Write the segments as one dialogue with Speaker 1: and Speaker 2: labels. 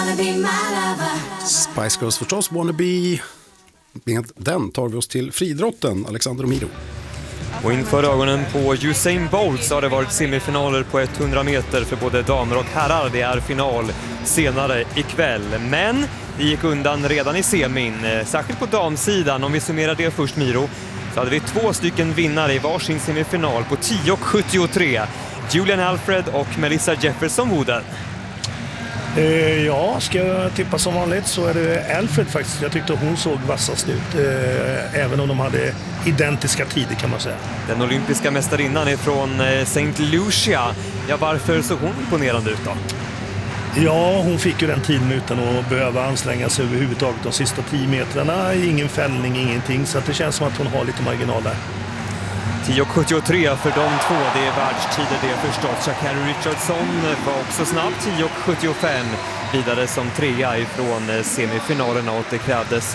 Speaker 1: Spice Girls förstås, Wanna Be. Med den tar vi oss till friidrotten, Alexander Omiro.
Speaker 2: Och inför ögonen på Usain Bolt så har det varit semifinaler på 100 meter för både damer och herrar. Det är final senare ikväll. Men det gick undan redan i semin, särskilt på damsidan. Om vi summerar det först, Miro, så hade vi 2 stycken vinnare i varsin semifinal på 10,73. Julian Alfred och Melissa Jefferson Woden.
Speaker 3: Ja, ska jag tippa som vanligt så är det Alfred faktiskt. Jag tyckte hon såg vassast ut, även om de hade identiska tider kan man säga.
Speaker 2: Den olympiska mästarinnan är från St. Lucia. Ja, varför såg hon imponerande ut då?
Speaker 3: Ja, hon fick ju den tiden utan att behöva anstränga sig överhuvudtaget de sista 10 metrarna. Ingen fällning, ingenting, så att det känns som att hon har lite marginal där.
Speaker 2: 10,73 för de två, det är världstider det förstås. Sha'Carri Richardson var också snabb, 10,75 vidare som 3:a ifrån semifinalerna, och det krävdes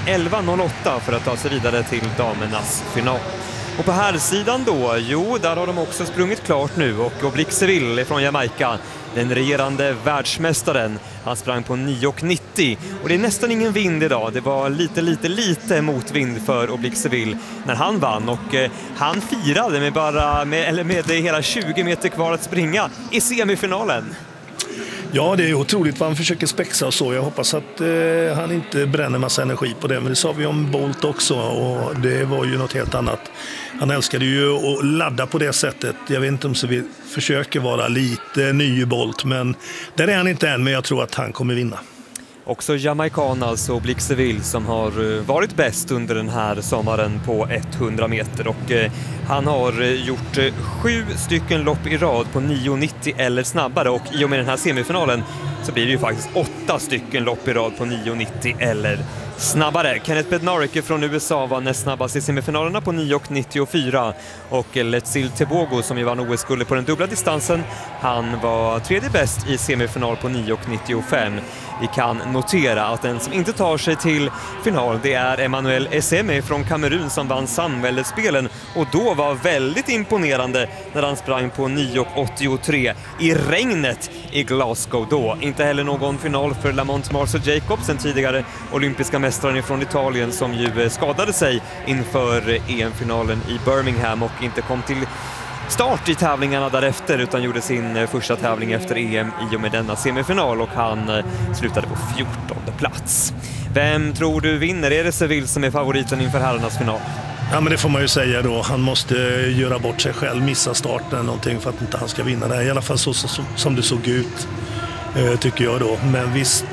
Speaker 2: 11,08 för att ta sig vidare till damernas final. Och på här sidan då, jo, där har de också sprungit klart nu, och Oblique Seville från Jamaica, den regerande världsmästaren, han sprang på 9,90, och det är nästan ingen vind idag. Det var lite motvind för Oblique Seville när han vann, och han firade med det hela 20 meter kvar att springa i semifinalen.
Speaker 3: Ja, det är otroligt vad han försöker spexa och så. Jag hoppas att han inte bränner massa energi på det. Men det sa vi om Bolt också, och det var ju något helt annat. Han älskade ju att ladda på det sättet. Jag vet inte om så vi försöker vara lite ny Bolt, men där är han inte än, men jag tror att han kommer vinna.
Speaker 2: Också jamaican, alltså Oblique Seville, som har varit bäst under den här sommaren på 100 meter. Och han har gjort 7 stycken lopp i rad på 9,90 eller snabbare. Och i och med den här semifinalen så blir det ju faktiskt 8 stycken lopp i rad på 9,90 eller snabbare. Kenneth Bednarek från USA var näst snabbast i semifinalerna på 9,94. Och Letsil Tebogo, som ju vann OS-guld på den dubbla distansen, han var 3:e bäst i semifinal på 9,95. Vi kan notera att den som inte tar sig till final, det är Emmanuel Esseme från Kamerun, som vann samväldesspelen och då var väldigt imponerande när han sprang på 9,83 i regnet i Glasgow då. Inte heller någon final för Lamont Marcel Jacobs, den tidigare olympiska mästaren från Italien, som ju skadade sig inför EM-finalen i Birmingham och inte kom till start i tävlingarna därefter, utan gjorde sin första tävling efter EM i och med denna semifinal, och han slutade på 14:e plats. Vem tror du vinner? Är det Seville som är favoriten inför herrarnas final?
Speaker 3: Ja, men det får man ju säga då. Han måste göra bort sig själv, missa starten eller någonting för att inte han ska vinna det. I alla fall så som det såg ut, tycker jag då. Men visst,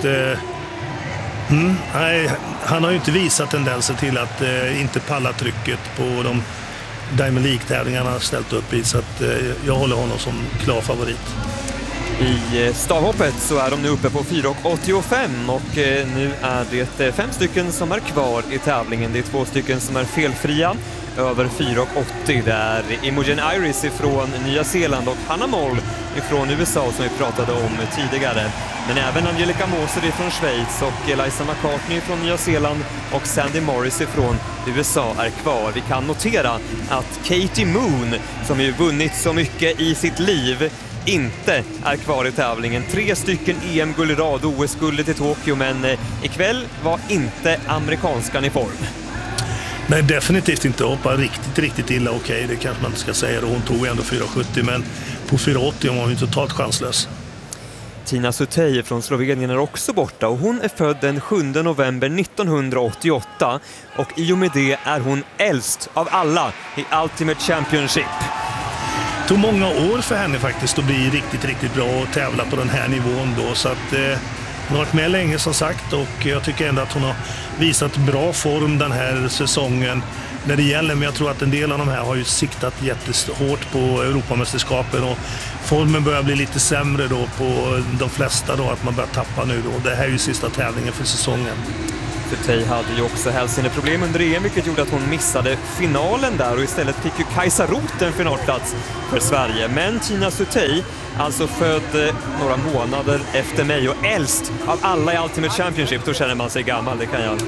Speaker 3: nej, han har ju inte visat tendenser till att inte palla trycket på de Diamond League-tävlingarna har ställt upp i, så att jag håller honom som klar favorit.
Speaker 2: I stavhoppet så är de nu uppe på 4,85 och nu är det 5 stycken som är kvar i tävlingen. Det är 2 stycken som är felfria över 4,80. Det är Imogen Iris ifrån Nya Zeeland och Hannah Moll ifrån USA som vi pratade om tidigare. Men även Angelica Moser ifrån Schweiz och Eliza McCartney från Nya Zeeland och Sandy Morris ifrån USA är kvar. Vi kan notera att Katie Moon, som ju vunnit så mycket i sitt liv, inte är kvar i tävlingen. 3 stycken EM-guld i rad, OS-guldet i Tokyo, men ikväll var inte amerikanskan i form.
Speaker 3: Nej, definitivt inte. Hoppa riktigt illa. Okej, det kanske man inte ska säga. Hon tog ändå 4,70, men på 4,80 var hon ju totalt chanslös.
Speaker 2: Tina Sutej från Slovenien är också borta och hon är född den 7 november 1988 och i och med det är hon äldst av alla i Ultimate Championship.
Speaker 3: Det tog många år för henne faktiskt att bli riktigt bra och tävla på den här nivån då, så att hon har varit med länge som sagt, och jag tycker ändå att hon har visat bra form den här säsongen när det gäller, men jag tror att en del av de här har ju siktat jättehårt på Europamästerskapen och formen börjar bli lite sämre då på de flesta då, att man börjar tappa nu då. Det här är ju sista tävlingen för säsongen.
Speaker 2: Sutej hade ju också hälseneproblem under EM, vilket gjorde att hon missade finalen där, och istället fick ju Kajsa Roth en finalplats för Sverige. Men Tina Sutej, alltså född några månader efter mig och äldst av alla i Ultimate Championship, då känner man sig gammal, det kan jag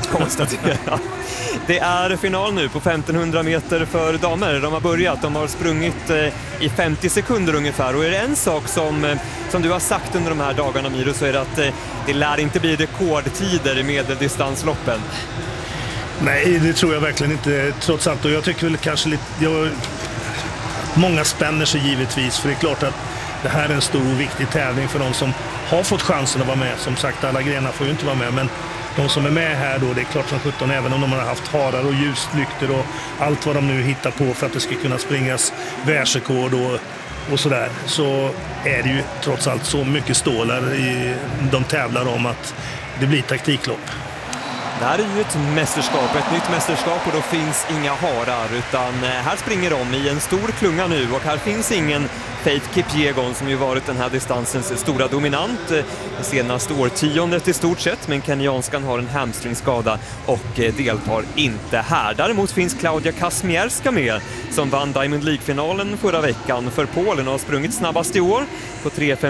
Speaker 2: konstatera. Det är final nu på 1500 meter för damer. De har börjat, de har sprungit i 50 sekunder ungefär. Och är det en sak som du har sagt under de här dagarna, Miro, så är det att det lär inte bli rekordtider i medeldistansloppen.
Speaker 3: Nej, det tror jag verkligen inte, trots allt. Och jag tycker väl kanske lite... Många spänner sig givetvis, för det är klart att det här är en stor och viktig tävling för de som har fått chansen att vara med. Som sagt, alla grenar får ju inte vara med, men de som är med här då, det är klart som 17, även om de har haft harar och ljuslyktor och allt vad de nu hittar på för att det ska kunna springas världsrekord och sådär, så är det ju trots allt så mycket stålar de tävlar om att det blir taktiklopp.
Speaker 2: Det här är ju ett mästerskap, ett nytt mästerskap, och då finns inga harar, utan här springer de i en stor klunga nu, och här finns ingen Faith Kipyegon som ju varit den här distansens stora dominant det senaste årtiondet i stort sett, men kenyanskan har en hamstringskada och deltar inte här. Däremot finns Klaudia Kazmierska med, som vann Diamond League-finalen förra veckan för Polen och har sprungit snabbast i år på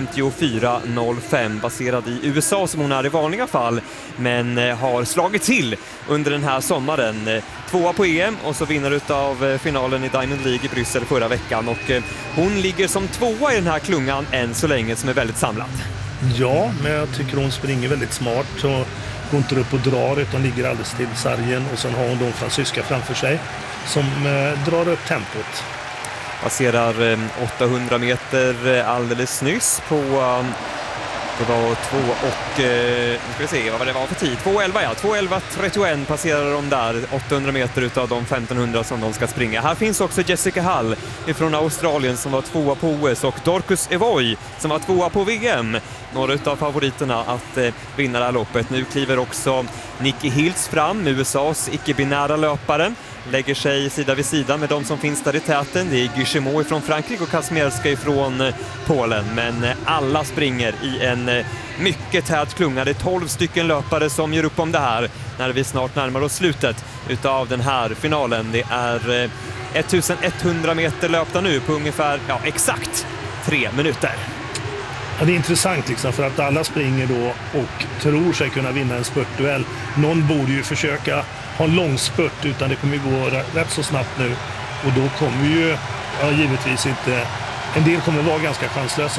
Speaker 2: 3:54.05, baserad i USA som hon är i vanliga fall, men har slagit till under den här sommaren. Tvåa på EM och så vinnare utav finalen i Diamond League i Bryssel förra veckan, och hon ligger som tvåa i den här klungan än så länge, som är väldigt samlad.
Speaker 3: Ja, men jag tycker hon springer väldigt smart, så går inte upp och drar utan ligger alldeles till sargen, och sen har hon de fransyska framför sig som drar upp tempot.
Speaker 2: Passerar 800 meter alldeles nyss på... Det var 2 och... Nu ska vi se vad det var för tid. 2:11, ja. 2:11.31 passerar de där. 800 meter utav de 1500 som de ska springa. Här finns också Jessica Hall från Australien som var tvåa på OS, och Dorcus Evoy som var tvåa på VM. Några utav favoriterna att vinna det här loppet. Nu kliver också Nikki Hills fram, USAs icke-binära löpare. Lägger sig sida vid sida med de som finns där i täten. Det är Guillemot från Frankrike och Kazmierska från Polen. Men alla springer i en mycket tät klunga. Det är 12 stycken löpare som gör upp om det här när vi snart närmar oss slutet utav den här finalen. Det är 1100 meter löpta nu på ungefär, exakt 3 minuter.
Speaker 3: Ja, det är intressant liksom, för att alla springer då och tror sig kunna vinna en spurtduell. Någon borde ju försöka ha en lång spurt, utan det kommer ju gå rätt så snabbt nu. Och då kommer ju, givetvis inte, en del kommer vara ganska chanslösa.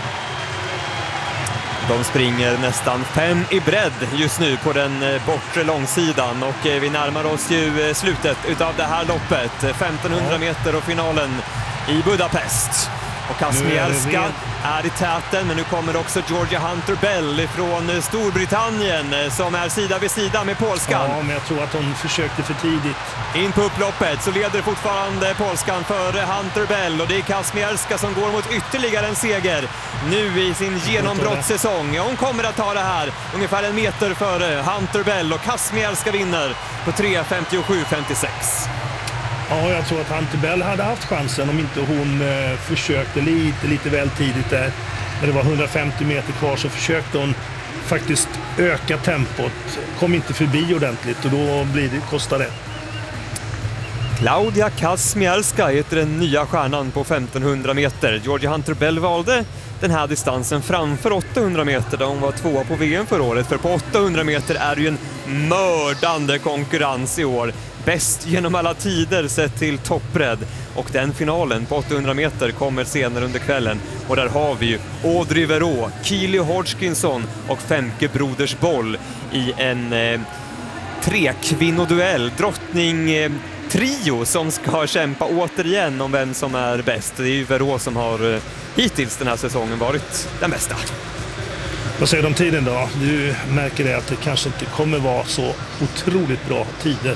Speaker 2: De springer nästan 5 i bredd just nu på den bortre långsidan, och vi närmar oss ju slutet utav det här loppet. 1500 meter och finalen i Budapest. Och Kazmierska är i täten, men nu kommer också Georgia Hunter-Bell från Storbritannien som är sida vid sida med polskan.
Speaker 3: Ja, men jag tror att hon försökte för tidigt.
Speaker 2: In på upploppet så leder fortfarande polskan för Hunter-Bell, och det är Kazmierska som går mot ytterligare en seger nu i sin genombrottssäsong. Hon kommer att ta det här ungefär 1 meter före Hunter-Bell, och Kazmierska vinner på 3:57.56.
Speaker 3: Ja, jag tror att Hunter-Bell hade haft chansen om inte hon försökte lite väl tidigt där. När det var 150 meter kvar så försökte hon faktiskt öka tempot. Kom inte förbi ordentligt, och då kostar det.
Speaker 2: Klaudia Kazmierska heter den nya stjärnan på 1500 meter. Georgia Hunter-Bell valde den här distansen framför 800 meter där hon var tvåa på VM förra året. För på 800 meter är det ju en mördande konkurrens i år. Bäst genom alla tider sett till toppbredd. Och den finalen på 800 meter kommer senare under kvällen. Och där har vi ju Audrey Verreaux, Keely Hodgkinson och Femke Brodersboll i en trekvinnoduell. Drottning-trio som ska kämpa återigen om vem som är bäst. Det är ju Verreaux som har hittills den här säsongen varit den bästa.
Speaker 3: Vad säger du om tiden då? Du märker det att det kanske inte kommer vara så otroligt bra tider.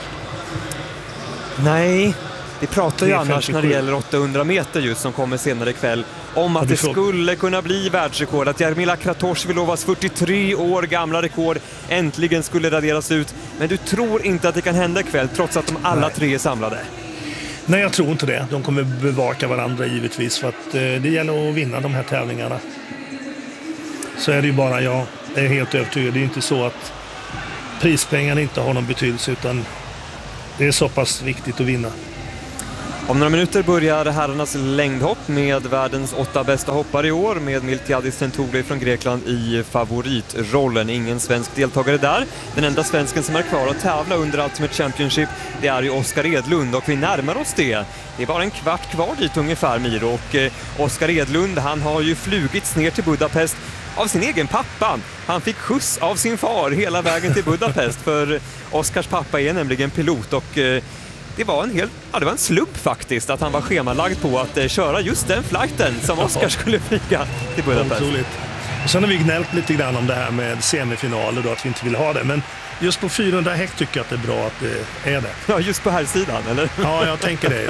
Speaker 2: Nej, det pratar ju annars när det gäller 800 meter just som kommer senare ikväll om att det skulle kunna bli världsrekord, att Jarmila Kratochvilovas 43 år gamla rekord äntligen skulle raderas ut. Men du tror inte att det kan hända ikväll trots att de alla tre är samlade?
Speaker 3: Nej, jag tror inte det. De kommer bevaka varandra givetvis, för att det gäller att vinna de här tävlingarna. Så är det ju bara, jag är helt övertygad. Det är inte så att prispengarna inte har någon betydelse, utan det är så pass viktigt att vinna.
Speaker 2: Om några minuter börjar herrarnas längdhopp med världens 8 bästa hoppare i år med Miltiadis Tentoglou från Grekland i favoritrollen. Ingen svensk deltagare där. Den enda svensken som är kvar att tävla under Ultimate Championship, det är ju Oskar Edlund, och vi närmar oss det. Det är bara en kvart kvar dit ungefär, Miro, och Oskar Edlund, han har ju flugits ner till Budapest av sin egen pappa. Han fick skjuts av sin far hela vägen till Budapest, för Oskars pappa är nämligen pilot, och det var en slump faktiskt att han var schemalagd på att köra just den flighten som Oskar skulle flyga till Budapest.
Speaker 3: Otroligt. Och sen har vi gnällt lite grann om det här med semifinaler då, att vi inte vill ha det. Men just på 400 häck tycker jag att det är bra att det är det.
Speaker 2: Ja, just på här sidan, eller?
Speaker 3: Ja, jag tänker det.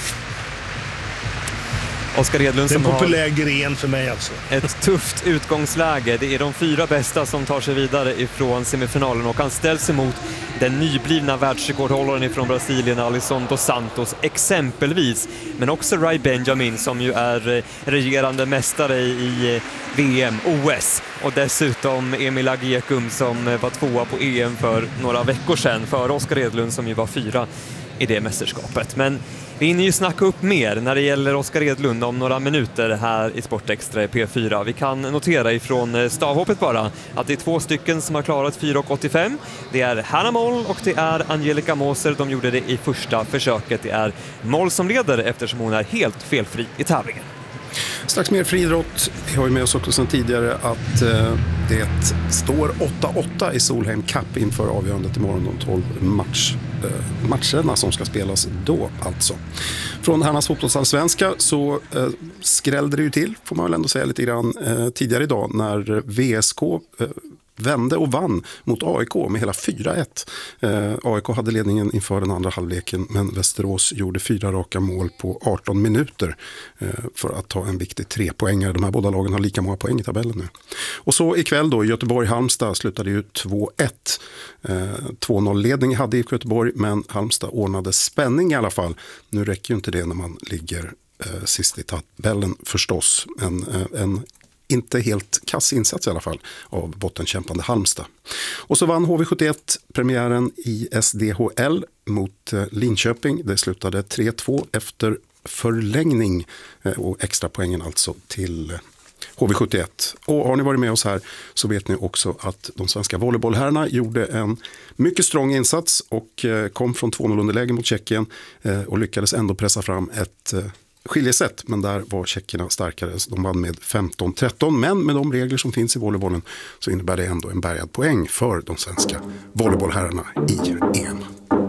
Speaker 2: Oskar Edlund som
Speaker 3: har... Det är en populär gren för mig alltså.
Speaker 2: Ett tufft utgångsläge. Det är de 4 bästa som tar sig vidare ifrån semifinalen, och han ställs emot den nyblivna världsrekordhållaren ifrån Brasilien, Alisson dos Santos exempelvis. Men också Rai Benjamin som ju är regerande mästare i VM, OS. Och dessutom Emil Agiekum som var 2:a på EM för några veckor sedan, för Oskar Edlund som ju var 4 i det mästerskapet. Men vi hinner ju snacka upp mer när det gäller Oskar Edlund om några minuter här i Sportextra i P4. Vi kan notera ifrån stavhoppet bara att det är 2 stycken som har klarat 4,85. Det är Hanna Moll och det är Angelica Moser. De gjorde det i första försöket. Det är Moll som leder eftersom hon är helt felfri i tävlingen.
Speaker 1: Strax mer friidrott. Vi har ju med oss också sedan tidigare att det står 8-8 i Solheim Cup inför avgörandet imorgon, de 12 matcherna som ska spelas då alltså. Från herrarnas fotbollsallsvenska så skrällde det ju till, får man väl ändå säga lite grann, tidigare idag när VSK vände och vann mot AIK med hela 4-1. AIK hade ledningen inför den andra halvleken, men Västerås gjorde 4 raka mål på 18 minuter för att ta en viktig 3-poängare. De här båda lagen har lika många poäng i tabellen nu. Och så ikväll då, Göteborg-Halmstad slutade ju 2-1. 2-0-ledning hade i Göteborg, men Halmstad ordnade spänning i alla fall. Nu räcker ju inte det när man ligger sist i tabellen förstås, men en inte helt kass insats i alla fall av bottenkämpande Halmstad. Och så vann HV71 premiären i SDHL mot Linköping. Det slutade 3-2 efter förlängning och extra poängen alltså till HV71. Och har ni varit med oss här så vet ni också att de svenska volleybollherrarna gjorde en mycket strong insats och kom från 2-0 underläge mot Tjeckien och lyckades ändå pressa fram ett skiljesätt, men där var tjeckerna starkare. De vann med 15-13, men med de regler som finns i volleybollen så innebär det ändå en bärgad poäng för de svenska volleybollherrarna i EM.